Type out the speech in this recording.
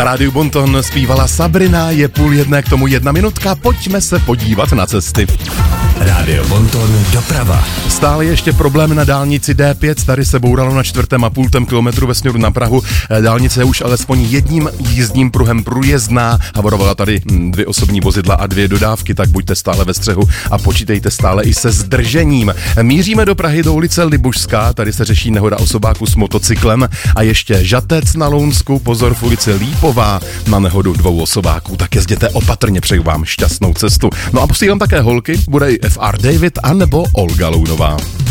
Na rádiu Bonton zpívala Sabrina, je 12:30, k tomu 1 minutka, pojďme se podívat na cesty. Rádio Bonton doprava. Stále ještě problém na dálnici D5, tady se bouralo na 4,5 kilometru ve směru na Prahu. Dálnice je už alespoň jedním jízdním pruhem průjezdná, havarovala tady 2 osobní vozidla a 2 dodávky, tak buďte stále ve střehu a počítejte stále i se zdržením. Míříme do Prahy do ulice Libušská, tady se řeší nehoda osobáku s motocyklem a ještě Žatec na Lounsku, pozor v ulici Lípová na nehodu 2 osobáků, tak jezděte opatrně, přeju vám šťastnou cestu. No a posílám také holky, bude i FR David a nebo Olga Lounová.